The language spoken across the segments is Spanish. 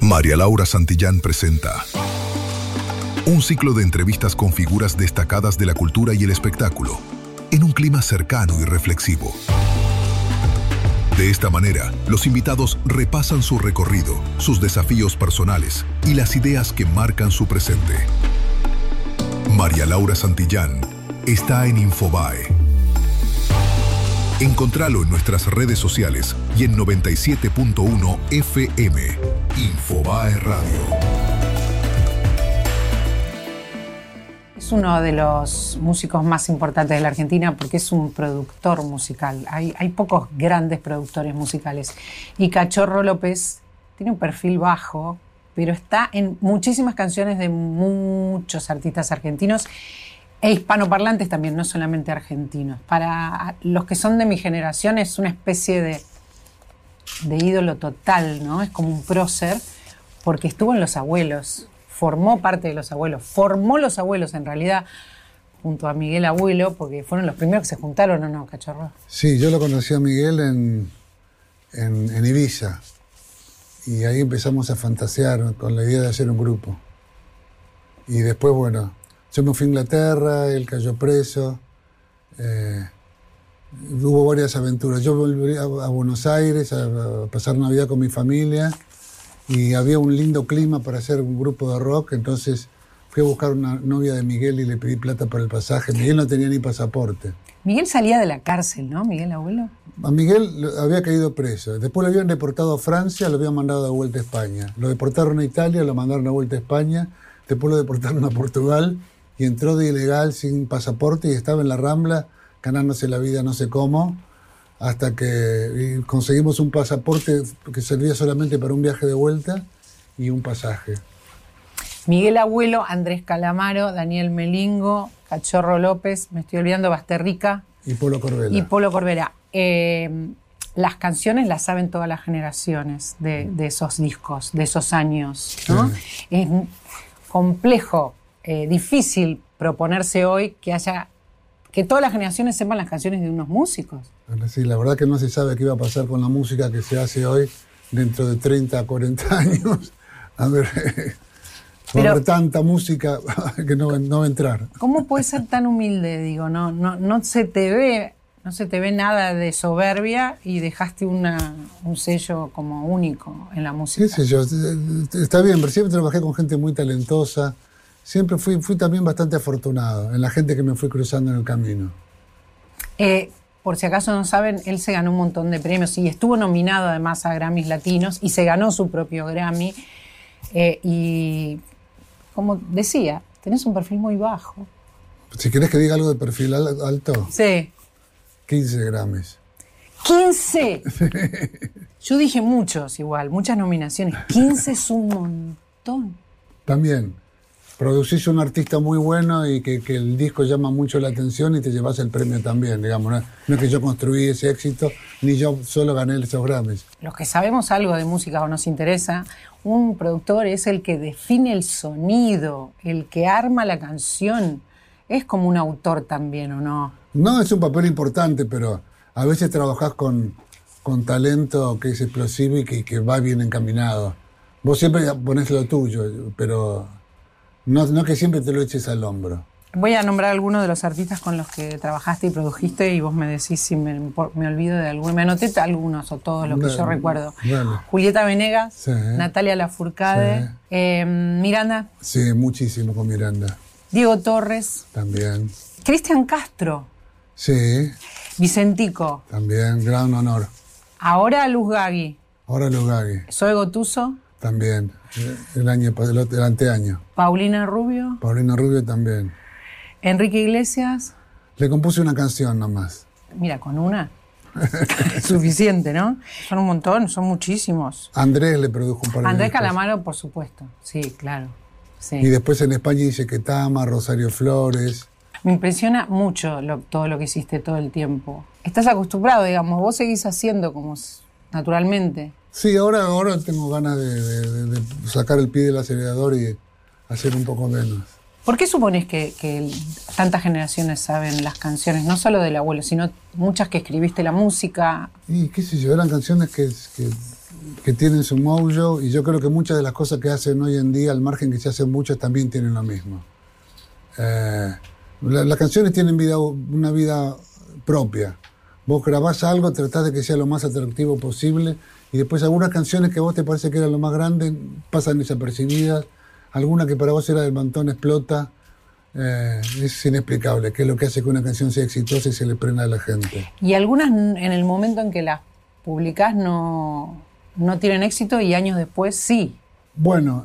María Laura Santillán presenta un ciclo de entrevistas con figuras destacadas de la cultura y el espectáculo, en un clima cercano y reflexivo. De esta manera, los invitados repasan su recorrido, sus desafíos personales y las ideas que marcan su presente. María Laura Santillán está en Infobae. Encontralo en nuestras redes sociales y en 97.1 FM. Infobae Radio. Es uno de los músicos más importantes de la Argentina porque es un productor musical. Hay pocos grandes productores musicales. Y Cachorro López tiene un perfil bajo, pero está en muchísimas canciones de muchos artistas argentinos e hispanoparlantes también, no solamente argentinos. Para los que son de mi generación es una especie de ídolo total, ¿no? Es como un prócer porque estuvo en Los Abuelos, formó parte de Los Abuelos, formó Los Abuelos en realidad junto a Miguel Abuelo, porque fueron los primeros que se juntaron, ¿o no, Cachorro? Sí, yo lo conocí a Miguel en Ibiza y ahí empezamos a fantasear con la idea de hacer un grupo. Y después, bueno, yo me fui a Inglaterra, él cayó preso, hubo varias aventuras. Yo volví a Buenos Aires a pasar Navidad con mi familia y había un lindo clima para hacer un grupo de rock, entonces fui a buscar una novia de Miguel y le pedí plata para el pasaje. Miguel no tenía ni pasaporte. Miguel salía de la cárcel, ¿no, Miguel Abuelo? A Miguel había caído preso. Después lo habían deportado a Francia, lo habían mandado de vuelta a España. Lo deportaron a Italia, lo mandaron de vuelta a España. Después lo deportaron a Portugal y entró de ilegal sin pasaporte y estaba en la Rambla ganándose la vida no sé cómo, hasta que conseguimos un pasaporte que servía solamente para un viaje de vuelta y un pasaje. Miguel Abuelo, Andrés Calamaro, Daniel Melingo, Cachorro López, me estoy olvidando, Basterrica. Y Polo Corbera. Las canciones las saben todas las generaciones de esos discos, de esos años, ¿no? Sí. Es complejo, difícil proponerse hoy que todas las generaciones sepan las canciones de unos músicos. Sí, la verdad que no se sabe qué va a pasar con la música que se hace hoy dentro de 30 a 40 años. A ver, va a haber tanta música que no va a entrar. ¿Cómo puedes ser tan humilde? Digo, no se te ve nada de soberbia y dejaste un sello como único en la música. ¿Qué sé yo? Está bien, pero siempre trabajé con gente muy talentosa. Siempre fui también bastante afortunado en la gente que me fui cruzando en el camino. Por si acaso no saben, él se ganó un montón de premios y estuvo nominado además a Grammys Latinos y se ganó su propio Grammy. Y como decía, tenés un perfil muy bajo. Si querés que diga algo de perfil alto. Sí. 15 Grammys. ¡15! Yo dije muchos igual, muchas nominaciones. 15 es un montón. También. Producís un artista muy bueno y que el disco llama mucho la atención y te llevas el premio también, digamos. No es que yo construí ese éxito, ni yo solo gané esos Grammys. Los que sabemos algo de música o nos interesa, un productor es el que define el sonido, el que arma la canción. Es como un autor también, ¿o no? No, es un papel importante, pero a veces trabajás con talento que es explosivo y que va bien encaminado. Vos siempre ponés lo tuyo, pero no que siempre te lo eches al hombro. Voy a nombrar algunos de los artistas con los que trabajaste y produjiste y vos me decís si me olvido de alguno. Me anoté algunos o todos los que yo recuerdo. Bueno. Julieta Venegas, sí. Natalia Lafourcade, sí. Miranda. Sí, muchísimo con Miranda. Diego Torres. También. Cristian Castro. Sí. Vicentico. También, gran honor. Ahora Luz Gagui. Zoe Gotuso. También, el anteaño. Paulina Rubio. Paulina Rubio también. Enrique Iglesias. Le compuse una canción nomás. Mira, con una es suficiente, ¿no? Son un montón, son muchísimos. Andrés le produjo un par de Andrés discos. Calamaro, por supuesto. Sí, claro. Sí. Y después en España hice Ketama, Rosario Flores. Me impresiona mucho todo lo que hiciste todo el tiempo. Estás acostumbrado, digamos, vos seguís haciendo como naturalmente. Sí, ahora tengo ganas de sacar el pie del acelerador y hacer un poco menos. ¿Por qué supones que tantas generaciones saben las canciones, no solo del abuelo, sino muchas que escribiste la música? Y qué sé yo, eran canciones que que tienen su mojo, y yo creo que muchas de las cosas que hacen hoy en día, al margen que se hacen muchas, también tienen lo mismo. Las canciones tienen una vida propia. Vos grabás algo, tratás de que sea lo más atractivo posible, y después algunas canciones que a vos te parece que eran lo más grande pasan desapercibidas, alguna que para vos era del montón explota. Es inexplicable qué es lo que hace que una canción sea exitosa y se le prenda a la gente. Y algunas en el momento en que las publicás no tienen éxito y años después sí. Bueno,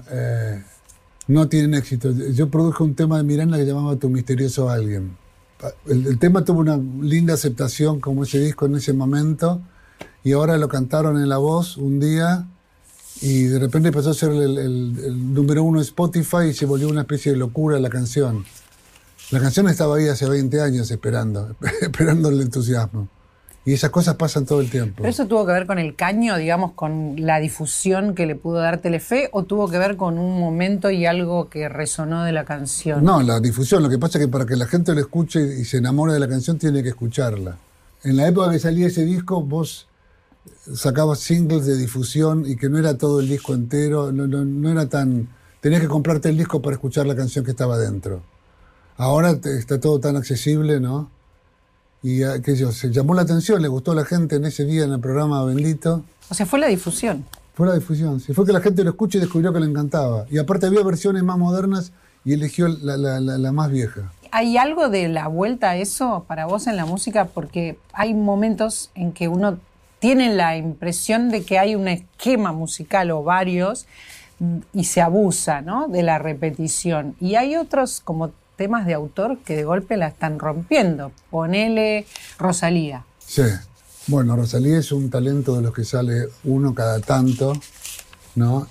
no tienen éxito. Yo produje un tema de Miranda que llamaba Tu misterioso alguien. El tema tuvo una linda aceptación como ese disco en ese momento, y ahora lo cantaron en La Voz un día y de repente pasó a ser el número 1 de Spotify y se volvió una especie de locura la canción. La canción estaba ahí hace 20 años esperando el entusiasmo. Y esas cosas pasan todo el tiempo. ¿Pero eso tuvo que ver con el caño, digamos, con la difusión que le pudo dar Telefe, o tuvo que ver con un momento y algo que resonó de la canción? No, la difusión. Lo que pasa es que para que la gente lo escuche y se enamore de la canción tiene que escucharla. En la época que salía ese disco, vos sacabas singles de difusión y que no era todo el disco entero, no era tan... Tenías que comprarte el disco para escuchar la canción que estaba dentro. Ahora está todo tan accesible, ¿no? Y se llamó la atención, le gustó a la gente en ese día en el programa Bendito. O sea, fue la difusión. Fue la difusión, sí. Fue que la gente lo escuchó y descubrió que le encantaba. Y aparte había versiones más modernas y eligió la más vieja. ¿Hay algo de la vuelta a eso para vos en la música? Porque hay momentos en que uno tiene la impresión de que hay un esquema musical o varios y se abusa, ¿no?, de la repetición. Y hay otros como temas de autor que de golpe la están rompiendo. Ponele Rosalía. Sí. Bueno, Rosalía es un talento de los que sale uno cada tanto, ¿no?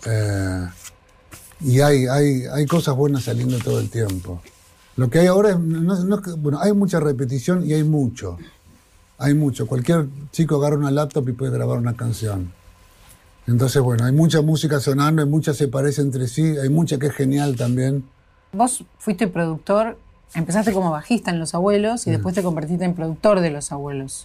Y hay cosas buenas saliendo todo el tiempo. Lo que hay ahora es... bueno, hay mucha repetición y hay mucho. Hay mucho. Cualquier chico agarra una laptop y puede grabar una canción. Entonces, bueno, hay mucha música sonando, hay mucha se parece entre sí, hay mucha que es genial también. Vos fuiste productor, empezaste como bajista en Los Abuelos y después te convertiste en productor de Los Abuelos.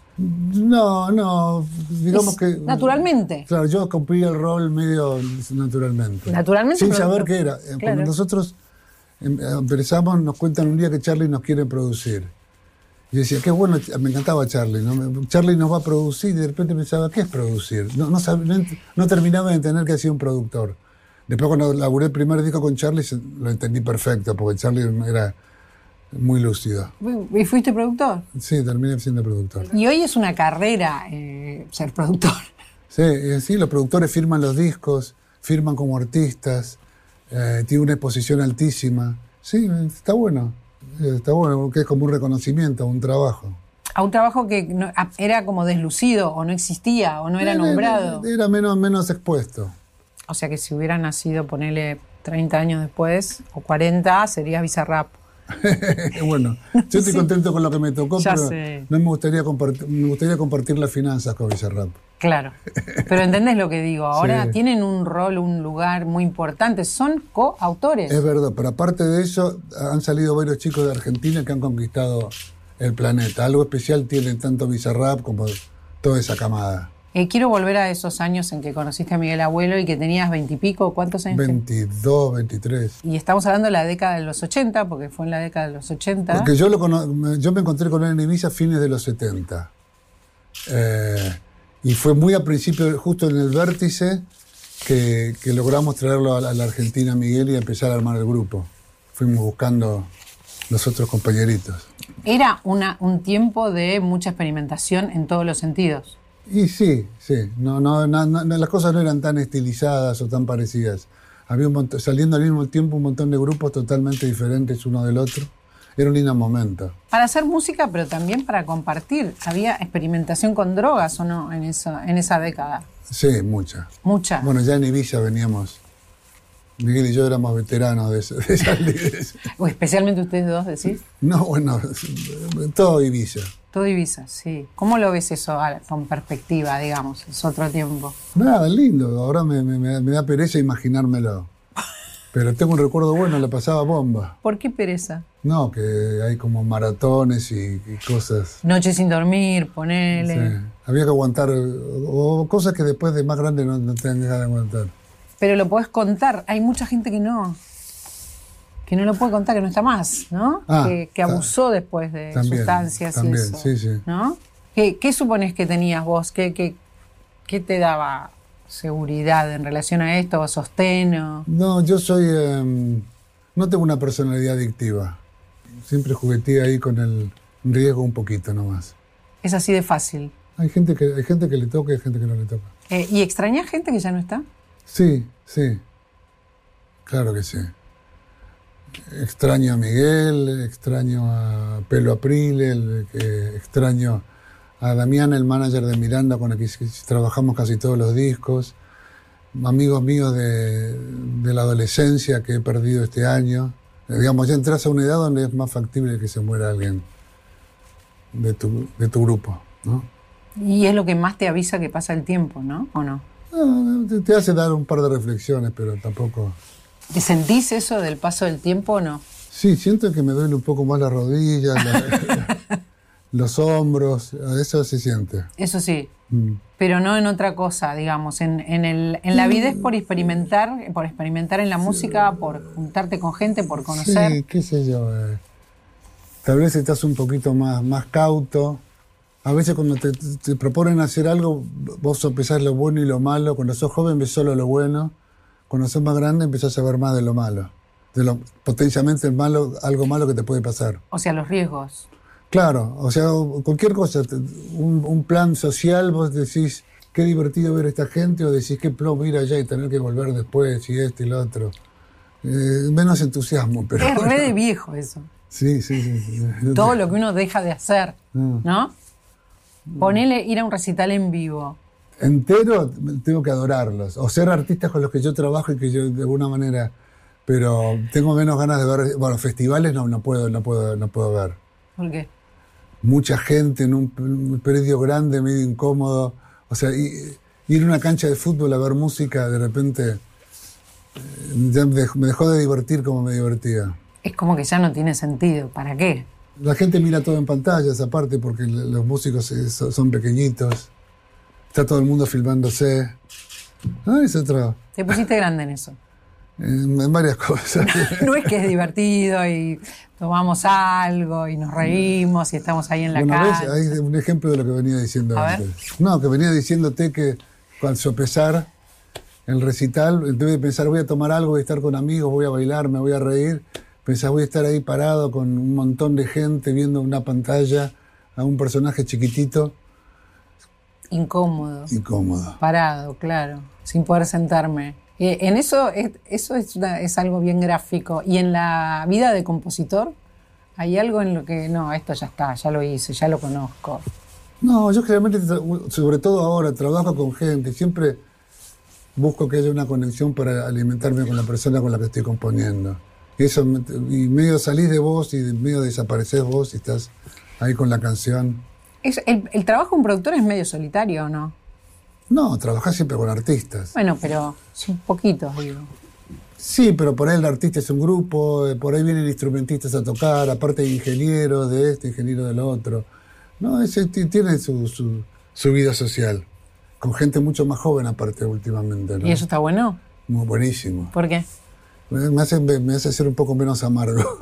No, digamos que... Naturalmente. Claro, yo cumplí el rol medio naturalmente. Naturalmente. Sin saber qué era. Claro. Cuando nosotros empezamos, nos cuentan un día que Charlie nos quiere producir. Y decía, qué bueno, me encantaba Charlie, ¿no? Charlie nos va a producir, y de repente pensaba, ¿qué es producir? No terminaba de entender que hacía un productor. Después cuando laburé el primer disco con Charlie lo entendí perfecto, porque Charlie era muy lúcido. ¿Y fuiste productor? Sí, terminé siendo productor. Y hoy es una carrera ser productor. Sí, los productores firman los discos, firman como artistas, tiene una exposición altísima. Sí, está bueno, porque es como un reconocimiento, un trabajo. A un trabajo que era como deslucido, o no existía, o no era nombrado. Era menos expuesto. O sea que si hubiera nacido, ponele 30 años después, o 40, serías Bizarrap. Bueno, yo estoy contento con lo que me tocó, ya pero sé. No me gustaría compartir las finanzas con Bizarrap. Claro, pero ¿entendés lo que digo? Ahora Sí. tienen un rol, un lugar muy importante, son coautores. Es verdad, pero aparte de eso, han salido varios chicos de Argentina que han conquistado el planeta. Algo especial tienen tanto Bizarrap como toda esa camada. Quiero volver a esos años en que conociste a Miguel Abuelo y que tenías 20 y pico, ¿cuántos años? 22, 23. Y estamos hablando de la década de los 80, porque fue en la década de los 80. Porque yo me encontré con él en Ibiza a fines de los 70. Y fue muy al principio, justo en el vértice, que logramos traerlo a la Argentina, Miguel, y empezar a armar el grupo. Fuimos buscando los otros compañeritos. Era un tiempo de mucha experimentación en todos los sentidos. Y sí. No, las cosas no eran tan estilizadas o tan parecidas. Había saliendo al mismo tiempo un montón de grupos totalmente diferentes uno del otro. Era un lindo momento. Para hacer música, pero también para compartir. ¿Había experimentación con drogas o no en esa década? Sí, mucha. Mucha. Bueno, ya en Ibiza veníamos. Miguel y yo éramos veteranos de esas líderes. O especialmente ustedes dos, ¿decís? No, bueno, todo Ibiza. Todo Ibiza, sí. ¿Cómo lo ves eso con perspectiva, digamos? Es otro tiempo. Nada, lindo. Ahora me da pereza imaginármelo. Pero tengo un recuerdo bueno, la pasaba bomba. ¿Por qué pereza? No, que hay como maratones y cosas. Noche sin dormir, ponele. Sí. Había que aguantar, o cosas que después de más grande no tenían ganas de aguantar. Pero lo podés contar. Hay mucha gente que no lo puede contar, que no está más, ¿no? Que abusó después de sustancias y eso. Sí, sí. ¿No? ¿Qué suponés que tenías vos? ¿Qué te daba seguridad en relación a esto? ¿O sostén? No, yo no tengo una personalidad adictiva. Siempre jugueteé ahí con el riesgo un poquito nomás. Es así de fácil. Hay gente que le toca y hay gente que no le toca. ¿Y extrañás gente que ya no está? Sí, sí. Claro que sí. Extraño a Miguel, extraño a Pelo Aprile, extraño a Damián, el manager de Miranda, con el que trabajamos casi todos los discos. Amigos míos de la adolescencia que he perdido este año. Digamos, ya entras a una edad donde es más factible que se muera alguien de tu grupo, ¿no? Y es lo que más te avisa que pasa el tiempo, ¿no? ¿O no? Te hace dar un par de reflexiones, pero tampoco... ¿Te sentís eso del paso del tiempo o no? Sí, siento que me duele un poco más las rodillas, los hombros, eso se siente. Eso sí, pero no en otra cosa, digamos. En la vida es por experimentar en la música, por juntarte con gente, por conocer. Sí, qué sé yo. Tal vez estás un poquito más cauto. A veces cuando te proponen hacer algo, vos sopesás lo bueno y lo malo. Cuando sos joven ves solo lo bueno. Cuando sos más grande empezás a ver más de lo malo. Potencialmente algo malo que te puede pasar. O sea, los riesgos. Claro, o sea, cualquier cosa. Un plan social, vos decís, qué divertido ver a esta gente, o decís, qué plomo ir allá y tener que volver después, y esto y lo otro. Menos entusiasmo, pero... Es re de viejo eso. Sí. Todo lo que uno deja de hacer, ¿no? Ponele ir a un recital en vivo. Entero tengo que adorarlos. O ser artistas con los que yo trabajo y que yo de alguna manera... Pero tengo menos ganas de ver... Bueno, festivales no puedo ver. ¿Por qué? Mucha gente en un predio grande, medio incómodo. O sea, ir a una cancha de fútbol a ver música, de repente... ya me dejó de divertir como me divertía. Es como que ya no tiene sentido. ¿Para qué? La gente mira todo en pantallas, aparte, porque los músicos son pequeñitos. Está todo el mundo filmándose. Es otro. Te pusiste grande en eso. En varias cosas. No es que es divertido y tomamos algo y nos reímos y estamos ahí en la calle. Hay un ejemplo de lo que venía diciendo antes. No, que venía diciéndote que al sopesar el recital, en vez de pensar voy a tomar algo, voy a estar con amigos, voy a bailar, me voy a reír, pensás voy a estar ahí parado con un montón de gente viendo una pantalla a un personaje chiquitito. Incómodo. Incómodo. Parado, claro, sin poder sentarme. En eso es algo bien gráfico. Y en la vida de compositor, ¿hay algo en lo que, no, esto ya está, ya lo hice, ya lo conozco? No, yo generalmente, sobre todo ahora, trabajo con gente, siempre busco que haya una conexión para alimentarme con la persona con la que estoy componiendo. Y medio salís de vos y medio desapareces vos y estás ahí con la canción. ¿El trabajo de un productor es medio solitario o no? No, trabajás siempre con artistas. Bueno, pero son poquitos, digo. Sí, pero por ahí el artista es un grupo, por ahí vienen instrumentistas a tocar, aparte hay ingenieros de este, ingenieros del otro. No, tiene su vida social, con gente mucho más joven aparte últimamente, ¿no? ¿Y eso está bueno? Muy buenísimo. ¿Por qué? Me hace ser un poco menos amargo.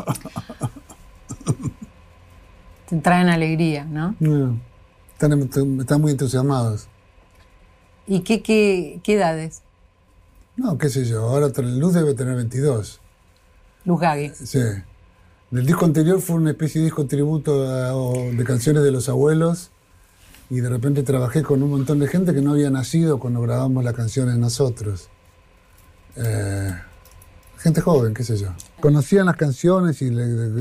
Te traen alegría, ¿no? No, están muy entusiasmados. ¿Y qué edades? No, qué sé yo, ahora Luz debe tener 22. Luz Gagui. Sí. El disco anterior fue una especie de disco tributo de canciones de los abuelos, y de repente trabajé con un montón de gente que no había nacido cuando grabamos las canciones nosotros. Gente joven, qué sé yo. Conocían las canciones y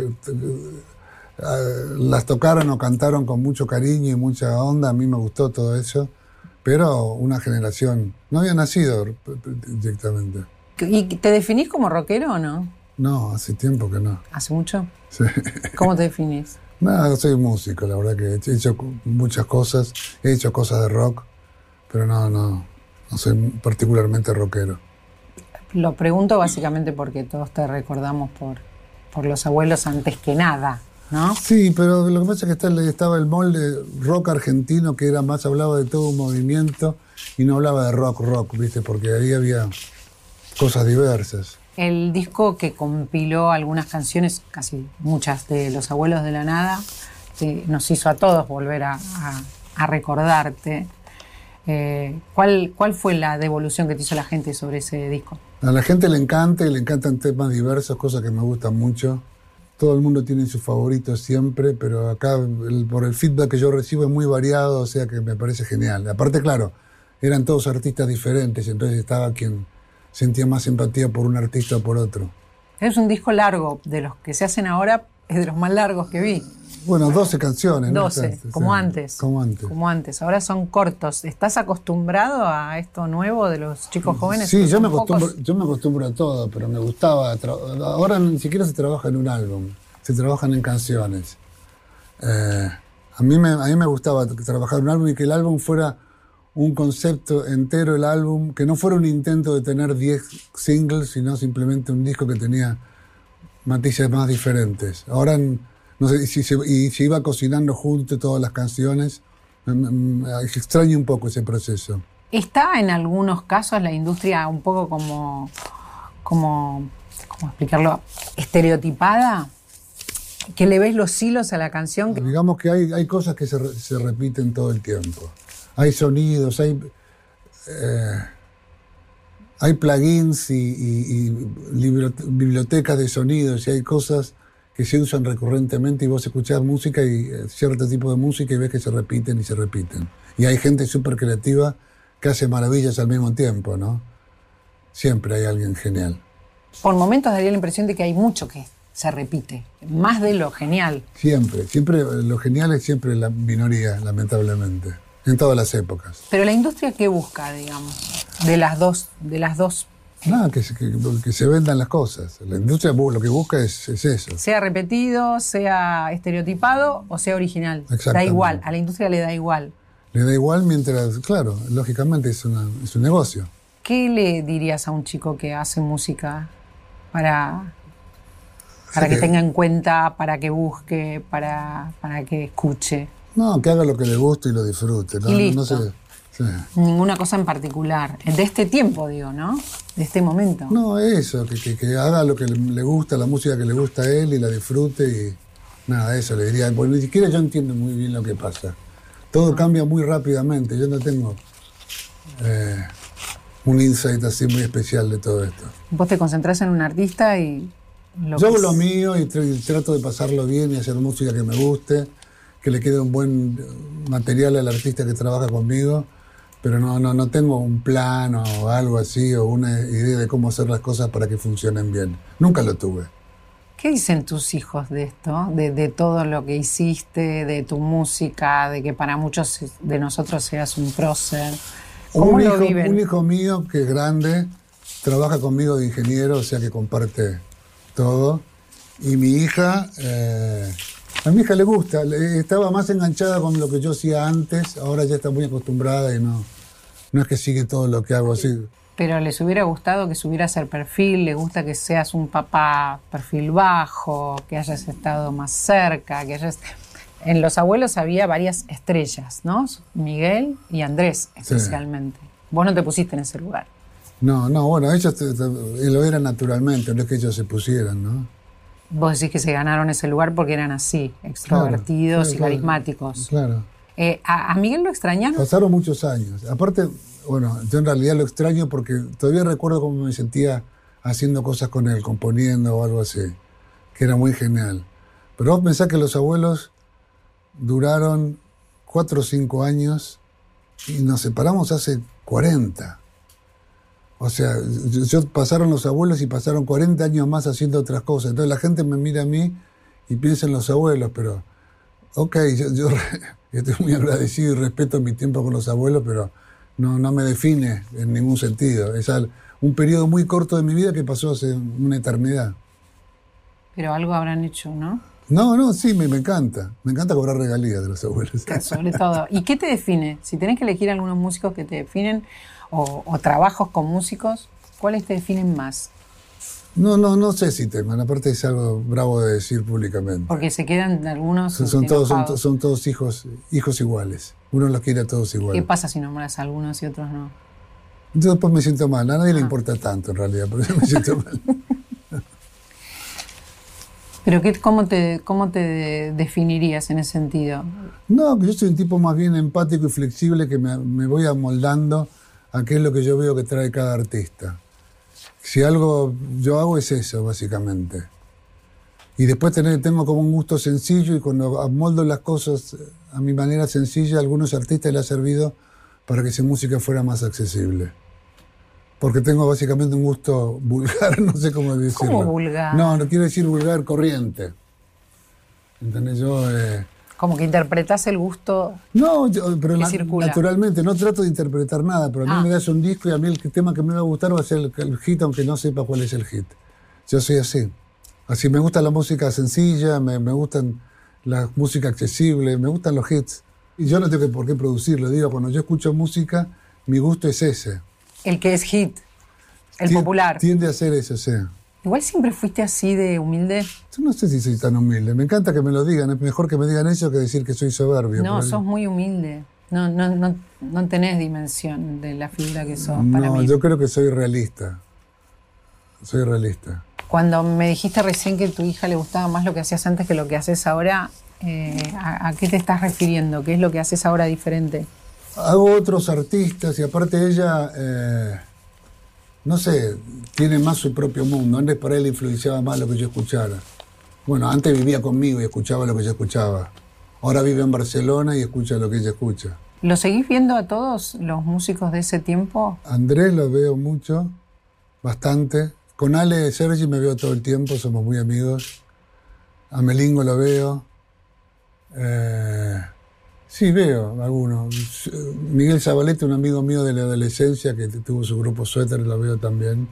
las tocaron o cantaron con mucho cariño y mucha onda, a mí me gustó todo eso, pero una generación no había nacido directamente. ¿Y te definís como rockero o no? No, hace tiempo que no. ¿Hace mucho? Sí. ¿Cómo te definís? No, soy músico, la verdad que he hecho muchas cosas, he hecho cosas de rock, pero no soy particularmente rockero. Lo pregunto básicamente porque todos te recordamos por los abuelos antes que nada. ¿no? Sí, pero lo que pasa es que estaba el molde rock argentino, que era más, hablaba de todo un movimiento y no hablaba de rock, ¿viste? Porque ahí había cosas diversas. El disco que compiló algunas canciones, casi muchas de Los Abuelos de la Nada, nos hizo a todos volver a recordarte. ¿Cuál fue la devolución que te hizo la gente sobre ese disco? A la gente le encanta y le encantan temas diversos, cosas que me gustan mucho. Todo el mundo tiene sus favoritos siempre, pero acá por el feedback que yo recibo es muy variado, o sea que me parece genial. Aparte, claro, eran todos artistas diferentes, entonces estaba quien sentía más simpatía por un artista o por otro. Es un disco largo, de los que se hacen ahora, es de los más largos que vi. Bueno, 12 canciones. 12, ¿no? como Sí, antes. Como antes. Ahora son cortos. ¿Estás acostumbrado a esto nuevo de los chicos jóvenes? Sí, yo me acostumbro a todo, pero me gustaba. Ahora ni siquiera se trabaja en un álbum, se trabajan en canciones. A mí me gustaba trabajar en un álbum y que el álbum fuera un concepto entero, el álbum, que no fuera un intento de tener 10 singles, sino simplemente un disco que tenía matices más diferentes. Ahora, no sé, si se iba cocinando junto todas las canciones, extraño un poco ese proceso. ¿Está en algunos casos la industria un poco ¿cómo explicarlo? ¿Estereotipada? ¿Que le ves los hilos a la canción? Digamos que hay cosas que se repiten todo el tiempo. Hay sonidos, hay plugins y bibliotecas de sonidos, y hay cosas que se usan recurrentemente y vos escuchás música y cierto tipo de música y ves que se repiten y se repiten. Y hay gente súper creativa que hace maravillas al mismo tiempo, ¿no? Siempre hay alguien genial. Por momentos daría la impresión de que hay mucho que se repite, más de lo genial. Siempre lo genial es siempre la minoría, lamentablemente, en todas las épocas. Pero la industria, ¿qué busca, digamos, de las dos? Nada, que se vendan las cosas. La industria lo que busca es eso. Sea repetido, sea estereotipado o sea original. Da igual, a la industria le da igual. Le da igual mientras, claro, lógicamente es un negocio. ¿Qué le dirías a un chico que hace música para que tenga en cuenta, para que busque, para que escuche? No, que haga lo que le guste y lo disfrute. Y listo. No sé. Sí. Ninguna cosa en particular. De este tiempo, digo, ¿no? De este momento. No, eso, que haga lo que le gusta, la música que le gusta a él y la disfrute y nada, eso le diría. Porque ni siquiera yo entiendo muy bien lo que pasa. Todo cambia muy rápidamente. Yo no tengo un insight así muy especial de todo esto. Vos te concentrás en un artista y... Yo hago lo mío y trato de pasarlo bien y hacer música que me guste, que le quede un buen material al artista que trabaja conmigo. Pero no tengo un plan o algo así, o una idea de cómo hacer las cosas para que funcionen bien. Nunca lo tuve. ¿Qué dicen tus hijos de esto? De todo lo que hiciste, de tu música, de que para muchos de nosotros seas un prócer. ¿Cómo lo viven? Un hijo mío que es grande, trabaja conmigo de ingeniero, o sea que comparte todo. Y mi hija... a mi hija le gusta, estaba más enganchada con lo que yo hacía antes, ahora ya está muy acostumbrada y no es que sigue todo lo que hago así. Pero les hubiera gustado que subieras el perfil, le gusta que seas un papá perfil bajo, que hayas estado más cerca, que hayas... En Los Abuelos había varias estrellas, ¿no? Miguel y Andrés, especialmente. Sí. Vos no te pusiste en ese lugar. No, bueno, ellos lo eran naturalmente, no es que ellos se pusieran, ¿no? Vos decís que se ganaron ese lugar porque eran así, extrovertidos y carismáticos. Claro. ¿A Miguel lo extrañaron? Pasaron muchos años. Aparte, bueno, yo en realidad lo extraño porque todavía recuerdo cómo me sentía haciendo cosas con él, componiendo o algo así, que era muy genial. Pero vos pensás que Los Abuelos duraron 4 o 5 años y nos separamos hace 40. O sea, yo pasaron Los Abuelos y pasaron 40 años más haciendo otras cosas. Entonces la gente me mira a mí y piensa en Los Abuelos, pero... Ok, yo estoy muy agradecido y respeto mi tiempo con Los Abuelos, pero no me define en ningún sentido. Es un periodo muy corto de mi vida que pasó hace una eternidad. Pero algo habrán hecho, ¿no? No, sí, me encanta. Me encanta cobrar regalías de Los Abuelos. Sobre todo. ¿Y qué te define? Si tenés que elegir algunos músicos que te definen... O trabajos con músicos, ¿cuáles te definen más? No sé si tengo. Aparte es algo bravo de decir públicamente. Porque se quedan algunos Son enojados. todos hijos iguales. Uno los quiere a todos igual. ¿Qué pasa si nombras a algunos y otros no? Yo después me siento mal. A nadie le importa tanto en realidad, pero yo me siento mal. ¿Pero cómo te definirías en ese sentido? No, que yo soy un tipo más bien empático y flexible que me voy amoldando a qué es lo que yo veo que trae cada artista. Si algo yo hago es eso, básicamente. Y después tengo como un gusto sencillo y cuando amoldo las cosas a mi manera sencilla, a algunos artistas les ha servido para que su música fuera más accesible. Porque tengo básicamente un gusto vulgar, no sé cómo decirlo. ¿Cómo vulgar? No quiero decir vulgar, corriente. ¿Entendés? Como que interpretás el gusto pero que circula. Naturalmente, no trato de interpretar nada, pero a mí me das un disco y a mí el tema que me va a gustar va a ser el hit, aunque no sepa cuál es el hit. Yo soy así. Así me gusta la música sencilla, me gustan la música accesible, me gustan los hits. Y yo no tengo por qué producirlo. Digo, cuando yo escucho música, mi gusto es ese. El que es hit, el popular. Tiende a ser eso, sí. Igual siempre fuiste así de humilde. Yo no sé si soy tan humilde. Me encanta que me lo digan. Es mejor que me digan eso que decir que soy soberbio. No, sos muy humilde. No tenés dimensión de la figura que sos para mí. No, yo creo que soy realista. Soy realista. Cuando me dijiste recién que a tu hija le gustaba más lo que hacías antes que lo que haces ahora, ¿a qué te estás refiriendo? ¿Qué es lo que haces ahora diferente? Hago otros artistas y aparte ella, no sé, tiene más su propio mundo. Antes para él influenciaba más lo que yo escuchara. Bueno, antes vivía conmigo y escuchaba lo que yo escuchaba. Ahora vive en Barcelona y escucha lo que ella escucha. ¿Lo seguís viendo a todos los músicos de ese tiempo? Andrés lo veo mucho, bastante. Con Ale Sergi me veo todo el tiempo, somos muy amigos. A Melingo lo veo. Sí, veo algunos. Miguel Zabaleta, un amigo mío de la adolescencia que tuvo su grupo Suéter, lo veo también.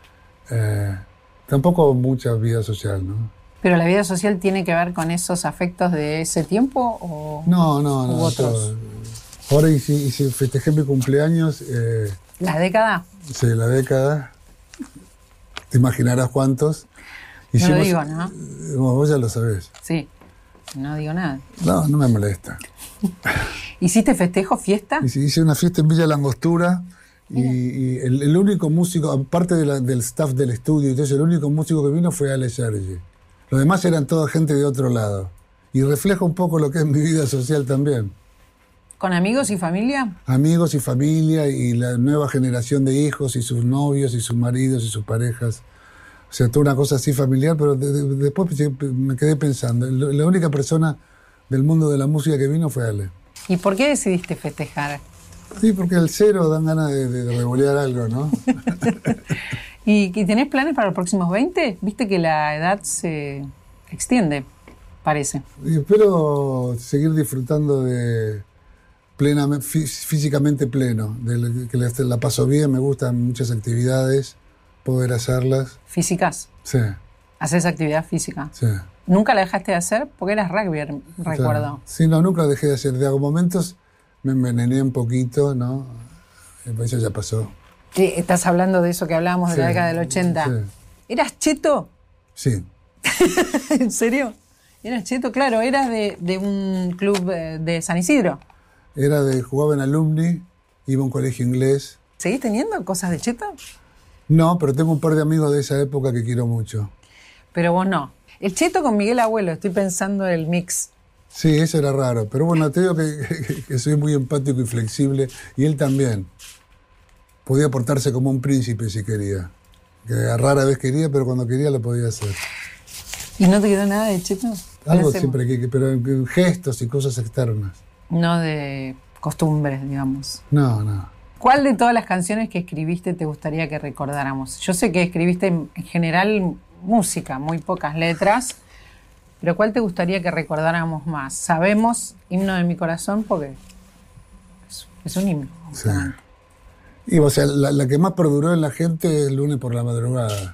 Tampoco mucha vida social, ¿no? ¿Pero la vida social tiene que ver con esos afectos de ese tiempo o No. otros? Ahora festejé mi cumpleaños. ¿La década? Sí, la década. Te imaginarás cuántos. No lo digo, ¿no? Vos ya lo sabés. Sí, no digo nada. No me molesta. ¿Hiciste festejo, fiesta? Hice una fiesta en Villa Langostura y el único músico, aparte del staff del estudio, entonces el único músico que vino fue Ale Sergi. Los demás eran toda gente de otro lado. Y refleja un poco lo que es mi vida social también. ¿Con amigos y familia? Amigos y familia y la nueva generación de hijos y sus novios y sus maridos y sus parejas. O sea, toda una cosa así familiar, pero después me quedé pensando. La única persona del mundo de la música que vino fue Ale. ¿Y por qué decidiste festejar? Sí, porque al cero dan ganas de revolear algo, ¿no? ¿Y tenés planes para los próximos 20? Viste que la edad se extiende, parece. Y espero seguir disfrutando de físicamente pleno, que la paso bien, me gustan muchas actividades, poder hacerlas. ¿Físicas? Sí. ¿Haces actividad física? Sí. ¿Nunca la dejaste de hacer? Porque eras rugby, recuerdo. Sí, no, nunca dejé de hacer. De algún momentos me envenené un poquito, ¿no? Eso ya pasó. Estás hablando de eso que hablábamos de la década del 80. Sí. ¿Eras cheto? Sí. ¿En serio? ¿Eras cheto? Claro, eras de un club de San Isidro. Jugaba en Alumni, iba a un colegio inglés. ¿Seguís teniendo cosas de cheto? No, pero tengo un par de amigos de esa época que quiero mucho. Pero vos no. El cheto con Miguel Abuelo, estoy pensando en el mix. Sí, eso era raro. Pero bueno, te digo que soy muy empático y flexible. Y él también. Podía portarse como un príncipe si quería. Que rara vez quería, pero cuando quería lo podía hacer. ¿Y no te quedó nada de cheto? Algo siempre, pero en gestos y cosas externas. No de costumbres, digamos. No. ¿Cuál de todas las canciones que escribiste te gustaría que recordáramos? Yo sé que escribiste en general música, muy pocas letras, pero ¿cuál te gustaría que recordáramos más? Sabemos Himno de mi corazón porque es un himno. Sí. Y o sea, la que más perduró en la gente es Lunes por la madrugada.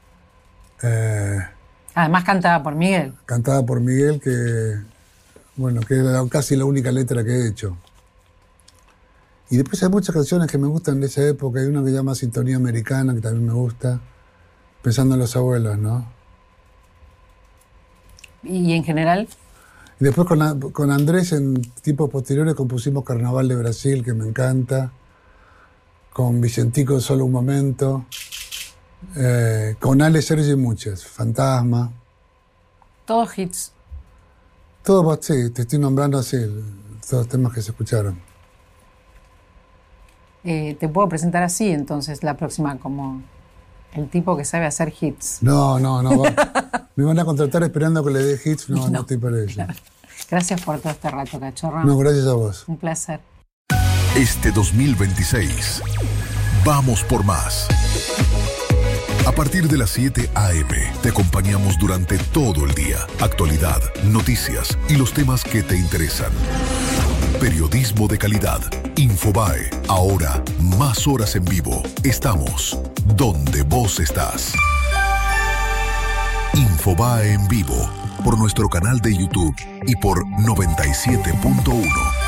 Además cantada por Miguel. Cantada por Miguel, que era casi la única letra que he hecho. Y después hay muchas canciones que me gustan de esa época. Hay una que se llama Sintonía Americana, que también me gusta. pensando en los abuelos, ¿no? ¿Y en general? Y después con Andrés en tiempos posteriores compusimos Carnaval de Brasil, que me encanta, con Vicentico Solo un Momento, con Ale Sergi muchas, Fantasma. Todos hits. Todo, sí, te estoy nombrando así, todos los temas que se escucharon. Te puedo presentar así, entonces, la próxima, como el tipo que sabe hacer hits. No, me van a contratar esperando que le dé hits, no estoy para eso. Claro. Gracias por todo este rato, Cachorro. No, gracias a vos. Un placer. Este 2026, vamos por más. A partir de las 7 a.m. te acompañamos durante todo el día. Actualidad, noticias y los temas que te interesan. Periodismo de calidad. Infobae. Ahora, más horas en vivo. Estamos donde vos estás. Infobae en vivo. Por nuestro canal de YouTube y por 97.1.